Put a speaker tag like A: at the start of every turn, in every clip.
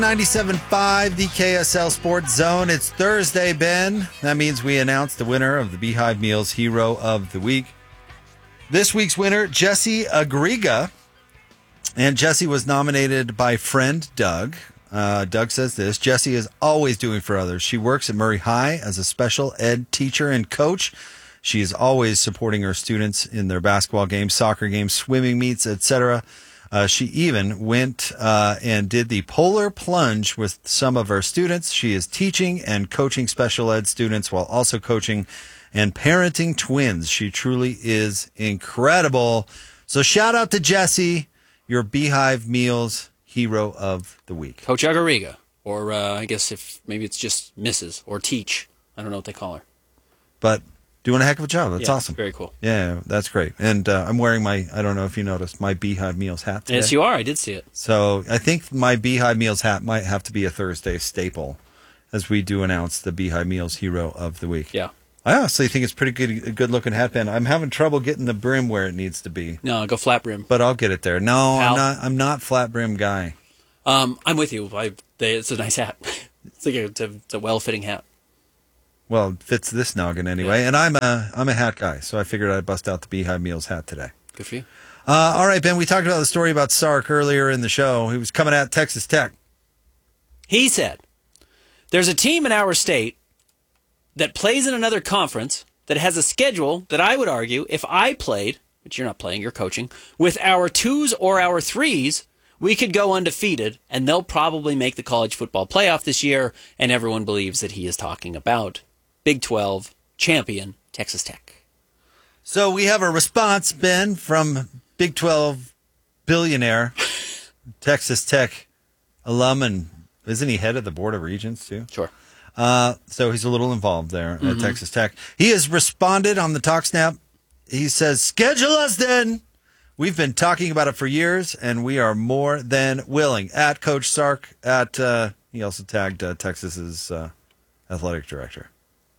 A: 97.5, the KSL Sports Zone. It's Thursday, Ben. That means we announced the winner of the Beehive Meals Hero of the Week. This week's winner, Jesse Agriga. And Jesse was nominated by friend Doug. Doug says this: Jesse is always doing for others. She works at Murray High as a special ed teacher and coach. She is always supporting her students in their basketball games, soccer games, swimming meets, etc. She even went and did the polar plunge with some of her students. She is teaching and coaching special ed students while also coaching and parenting twins. She truly is incredible. So shout out to Jessie, your Beehive Meals Hero of the Week.
B: Coach Agariga, or I guess if maybe it's just Mrs. or Teach. I don't know what they call her.
A: But doing a heck of a job. That's awesome.
B: Very cool.
A: Yeah, that's great. And I'm wearing I don't know if you noticed, my Beehive Meals hat today.
B: Yes, you are. I did see it.
A: So I think my Beehive Meals hat might have to be a Thursday staple as we do announce the Beehive Meals Hero of the Week.
B: Yeah.
A: I honestly think it's pretty good looking hat band. I'm having trouble getting the brim where it needs to be.
B: No, go flat brim.
A: But I'll get it there. No,
B: Pal.
A: I'm not flat brim guy.
B: I'm with you. It's a nice hat. It's a well-fitting hat.
A: Well, it fits this noggin anyway. Yeah. And I'm a hat guy, so I figured I'd bust out the Beehive Meals hat today.
B: Good for you.
A: All right, Ben, we talked about the story about Sark earlier in the show. He was coming at Texas Tech.
B: He said, there's a team in our state that plays in another conference that has a schedule that I would argue if I played, which you're not playing, you're coaching, with our 2s or our 3s, we could go undefeated, and they'll probably make the college football playoff this year, and everyone believes that he is talking about Big 12 champion Texas Tech.
A: So we have a response, Ben, from Big 12 billionaire, Texas Tech alum, and isn't he head of the Board of Regents too?
B: Sure.
A: So he's a little involved there at Texas Tech. He has responded on the TalkSnap. He says, schedule us then. We've been talking about it for years, and we are more than willing. At Coach Sark, he also tagged Texas's athletic director.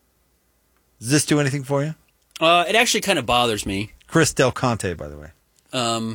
A: Does this do anything for you?
B: It actually kind of bothers me.
A: Chris Del Conte, by the way.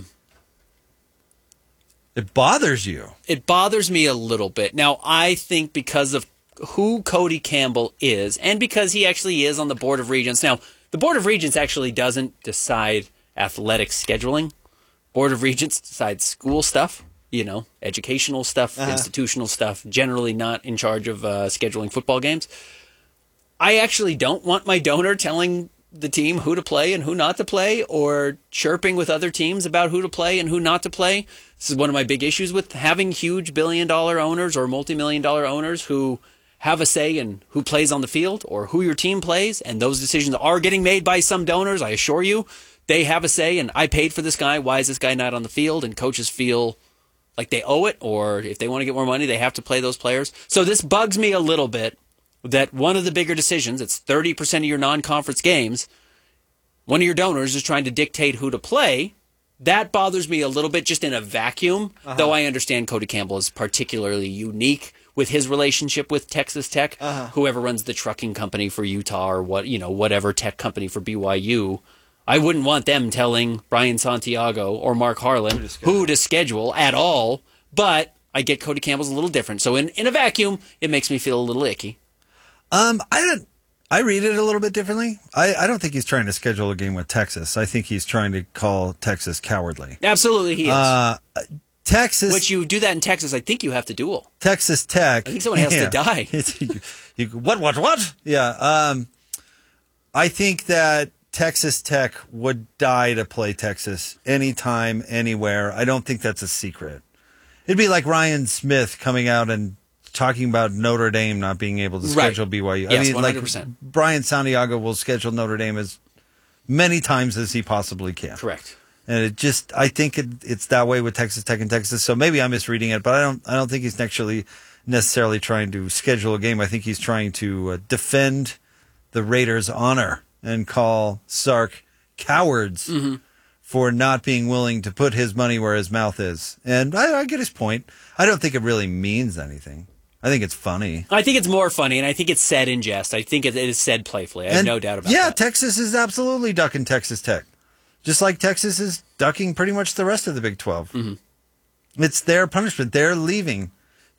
A: It bothers you.
B: It bothers me a little bit. Now, I think because of who Cody Campbell is, and because he actually is on the Board of Regents. Now, the Board of Regents actually doesn't decide athletic scheduling. Board of Regents decides school stuff, educational stuff, institutional stuff, generally not in charge of scheduling football games. I actually don't want my donor telling the team who to play and who not to play, or chirping with other teams about who to play and who not to play. This is one of my big issues with having huge billion-dollar owners or multi-million-dollar owners who have a say in who plays on the field or who your team plays, and those decisions are getting made by some donors, I assure you. They have a say, and I paid for this guy. Why is this guy not on the field? And coaches feel like they owe it, or if they want to get more money, they have to play those players. So this bugs me a little bit that one of the bigger decisions, it's 30% of your non-conference games, one of your donors is trying to dictate who to play. That bothers me a little bit just in a vacuum, though I understand Cody Campbell is particularly unique with his relationship with Texas Tech. Whoever runs the trucking company for Utah or whatever tech company for BYU, I wouldn't want them telling Brian Santiago or Mark Harlan who to schedule at all, but I get Cody Campbell's a little different. So in a vacuum, it makes me feel a little icky.
A: I read it a little bit differently. I don't think he's trying to schedule a game with Texas. I think he's trying to call Texas cowardly.
B: Absolutely, he is.
A: Texas,
B: which you do that in Texas, I think you have to duel.
A: Texas Tech.
B: I think someone has to die.
A: What? Yeah. I think that Texas Tech would die to play Texas anytime, anywhere. I don't think that's a secret. It'd be like Ryan Smith coming out and talking about Notre Dame not being able to schedule BYU.
B: Yes,
A: I mean,
B: 100%.
A: like Brian Santiago will schedule Notre Dame as many times as he possibly can.
B: Correct.
A: And I think it's that way with Texas Tech and Texas. So maybe I'm misreading it, but I don't think he's actually necessarily trying to schedule a game. I think he's trying to defend the Raiders' honor and call Sark cowards for not being willing to put his money where his mouth is. And I get his point. I don't think it really means anything. I think it's funny.
B: I think it's more funny, and I think it's said in jest. I think it is said playfully. I have no doubt about that.
A: Yeah, Texas is absolutely ducking Texas Tech. Just like Texas is ducking pretty much the rest of the Big 12. It's their punishment. They're leaving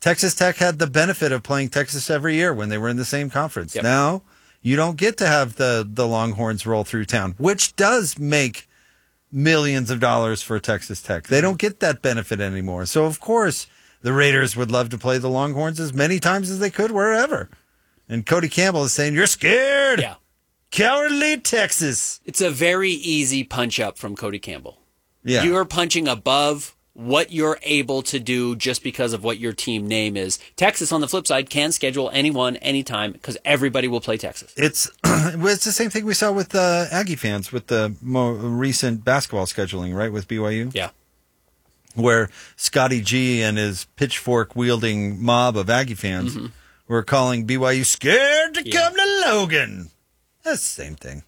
A: Texas Tech had the benefit of playing Texas every year when they were in the same conference.
B: Yep.
A: Now you don't get to have the Longhorns roll through town, which does make millions of dollars for Texas Tech. They don't get that benefit anymore. So, of course, the Raiders would love to play the Longhorns as many times as they could wherever. And Cody Campbell is saying, you're scared.
B: Yeah.
A: Cowardly Texas.
B: It's a very easy punch up from Cody Campbell.
A: Yeah.
B: You're punching above what you're able to do just because of what your team name is. Texas, on the flip side, can schedule anyone, anytime, because everybody will play Texas.
A: It's the same thing we saw with Aggie fans with the more recent basketball scheduling, right, with BYU?
B: Yeah.
A: Where Scotty G and his pitchfork-wielding mob of Aggie fans were calling BYU scared to come to Logan. That's the same thing.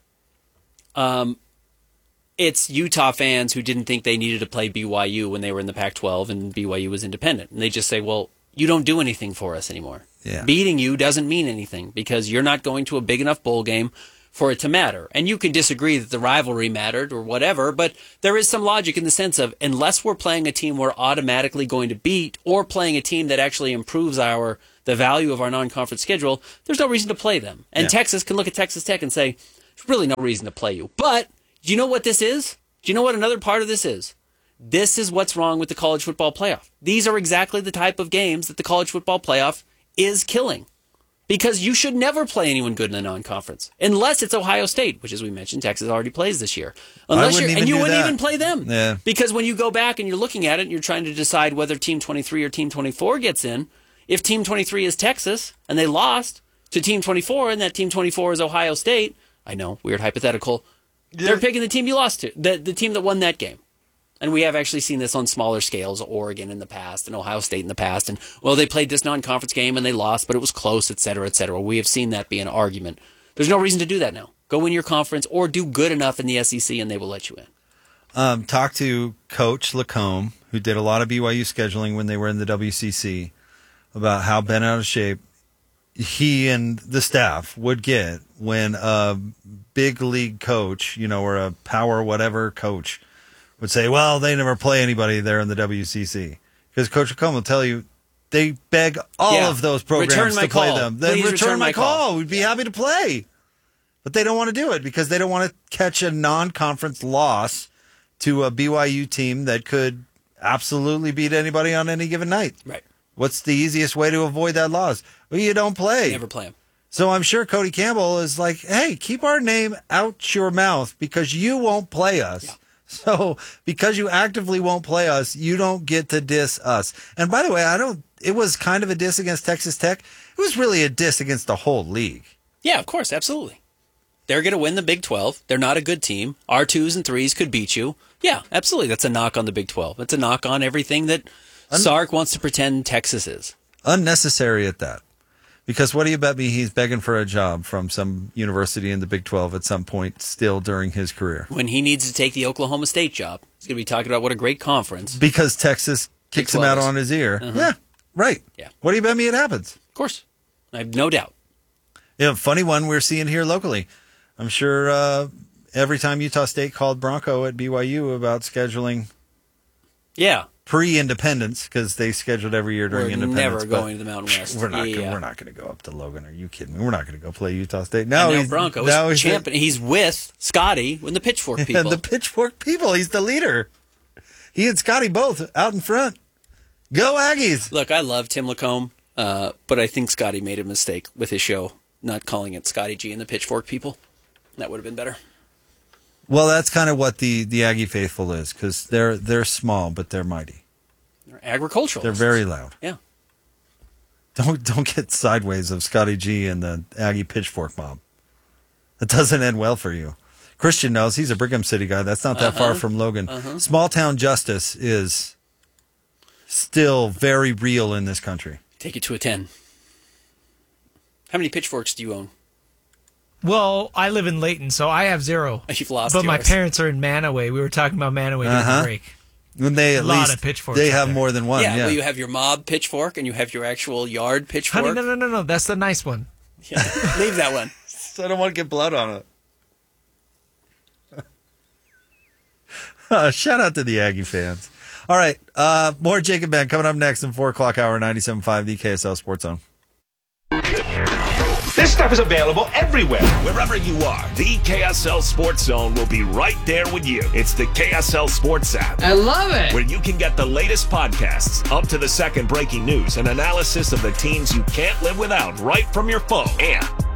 B: It's Utah fans who didn't think they needed to play BYU when they were in the Pac-12 and BYU was independent. And they just say, well, you don't do anything for us anymore.
A: Yeah.
B: Beating you doesn't mean anything because you're not going to a big enough bowl game for it to matter. And you can disagree that the rivalry mattered or whatever, but there is some logic in the sense of unless we're playing a team we're automatically going to beat or playing a team that actually improves the value of our non-conference schedule, there's no reason to play them. And Texas can look at Texas Tech and say, there's really no reason to play you. But do you know what this is? Do you know what another part of this is? This is what's wrong with the college football playoff. These are exactly the type of games that the college football playoff is killing. Because you should never play anyone good in the non-conference. Unless it's Ohio State, which as we mentioned, Texas already plays this year. You wouldn't even play them.
A: Yeah.
B: Because when you go back and you're looking at it and you're trying to decide whether Team 23 or Team 24 gets in, if Team 23 is Texas and they lost to Team 24 and that Team 24 is Ohio State, I know, weird hypothetical, they're picking the team you lost to, the team that won that game. And we have actually seen this on smaller scales, Oregon in the past and Ohio State in the past. And, well, they played this non-conference game and they lost, but it was close, et cetera, et cetera. We have seen that be an argument. There's no reason to do that now. Go win your conference or do good enough in the SEC and they will let you in.
A: Talk to Coach Lacombe, who did a lot of BYU scheduling when they were in the WCC, about how bent out of shape he and the staff would get when a big league coach, or a power whatever coach would say, well, they never play anybody there in the WCC. Because Coach Lacombe will tell you, they beg all of those programs to play them. Then return my call. We'd be happy to play. But they don't want to do it because they don't want to catch a non-conference loss to a BYU team that could absolutely beat anybody on any given night.
B: Right.
A: What's the easiest way to avoid that loss? Well, you don't play.
B: Never play them.
A: So I'm sure Cody Campbell is like, hey, keep our name out your mouth because you won't play us. Yeah. So because you actively won't play us, you don't get to diss us. And by the way, it was kind of a diss against Texas Tech. It was really a diss against the whole league.
B: Yeah, of course. Absolutely. They're going to win the Big 12. They're not a good team. Our 2s and 3s could beat you. Yeah, absolutely. That's a knock on the Big 12. It's a knock on everything that Sark wants to pretend Texas is.
A: Unnecessary at that. Because what do you bet me he's begging for a job from some university in the Big 12 at some point still during his career?
B: When he needs to take the Oklahoma State job, he's going to be talking about what a great conference.
A: Because Texas kicks him out on his ear. Yeah, right.
B: Yeah.
A: What do you bet me it happens?
B: Of course. I have no doubt.
A: Yeah, funny one we're seeing here locally. I'm sure every time Utah State called Bronco at BYU about scheduling pre-independence, because they scheduled every year during independence.
B: We're never going to the Mountain West.
A: We're not going to go up to Logan. Are you kidding me? We're not going to go play Utah State. No,
B: Bronco is champion. He's with Scotty and the Pitchfork people.
A: And the Pitchfork people. He's the leader. He and Scotty both out in front. Go Aggies.
B: Look, I love Tim Lacombe, but I think Scotty made a mistake with his show, not calling it Scotty G and the Pitchfork people. That would have been better.
A: Well, that's kind of what the Aggie faithful is, because they're small, but they're mighty.
B: They're agricultural.
A: They're very loud.
B: Yeah.
A: Don't get sideways of Scotty G and the Aggie Pitchfork mob. That doesn't end well for you. Christian knows he's a Brigham City guy. That's not that far from Logan. Small town justice is still very real in this country.
B: Take it to a 10. How many pitchforks do you own?
C: Well, I live in Layton, so I have 0.
B: You've lost
C: But
B: yours.
C: my parents are in Manaway. We were talking about Manaway during the break.
A: When they
C: a lot of pitchforks.
A: They have more than one.
B: Yeah, well, you have your mob pitchfork and you have your actual yard pitchfork.
C: Honey, no. That's the nice one.
B: Yeah, leave that one.
A: So I don't want to get blood on it. Shout out to the Aggie fans. All right. More Jake and Ben coming up next in 4 o'clock hour, 97.5, the KSL Sports Zone.
D: This stuff is available everywhere.
E: Wherever you are, the KSL Sports Zone will be right there with you. It's the KSL Sports app.
F: I love it.
E: Where you can get the latest podcasts, up to the second breaking news, and analysis of the teams you can't live without right from your phone. And